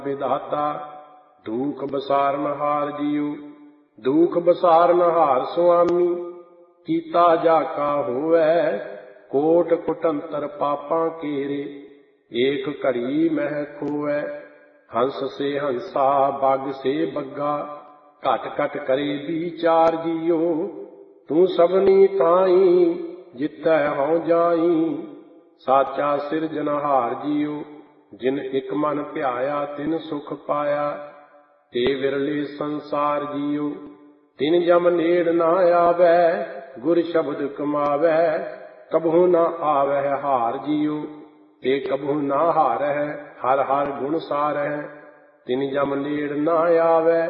विधाता दुख बसारनहार जियो। दुख बसारनहार स्वामी कीता जाका होवै। कोट कुटंतर पापां केरे एक घड़ी मह खोवै। हंस से हंसा बग से बग्गा घट घट करे विचार जियो। तू सबनी ताई जितै हਉ जाई साचा सिरजनहार जियो। जिन एक मन ध्याया तिन सुख पाया ते विरले संसार जियो। तिन जम नेड़ ना आवै गुर शब्द कमावै। कबहू ना आवै हार जियो ते कबहू ना हारै हर हर गुण सारै। तिन जम नेड़ ना आवै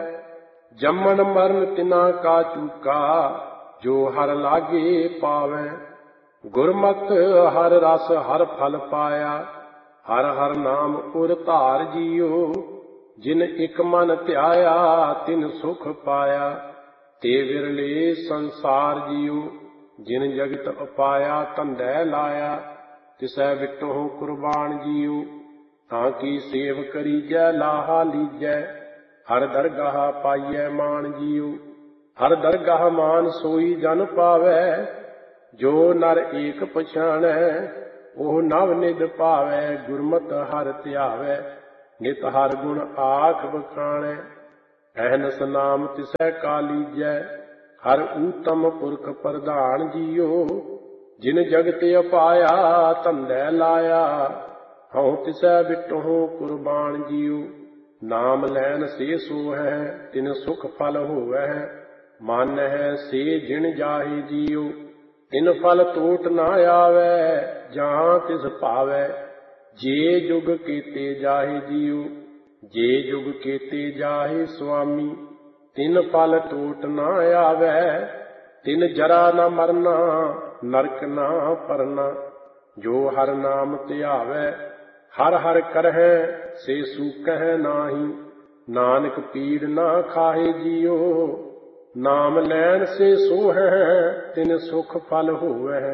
जमन मरण तिना का चूका जो हर लागे पावै। गुरमत हर रस हर फल पाया हर हर नाम उर धार जियो। जिन एक मन ध्याया तिन सुख पाया ते विरले संसार जियो। जिन जगत अपाया धंधै लाया तिसै विटों कुर्बान जियो। ताकि सेव करीजै लाहा लीजै हर दरगाह पाइयै मान जियो। हर दरगाह मान सोई जन पावै जो नर एक पछाणै। ओह नव निध पावै गुरमत हर ध्यावै नित हर गुण आख बखाणै। अहनस नाम तिसै का लीजै हर ऊतम पुरख प्रधान जियो। जिन जगत अपाया धंधै लाया हਉ तिसै विटों कुर्बान जियो। नाम लैन से सोहै तिन सुख फल होवै। मानहै से जिन जाहि जियो। तिन फल टोट ना आवै जहाँ तिस भावै। जे जुग केते जाहि जियो। जे जुग केते जाहि स्वामी तिन फल टोट ना आवै। तिन जरा न मरना नरक ना परना। जो हर नाम ध्यावै हर हर करहै से सूकह नाही। नानक पीड़ ना खाहे जियो। नाम लैन से सोहै तिन सुख फल होवै।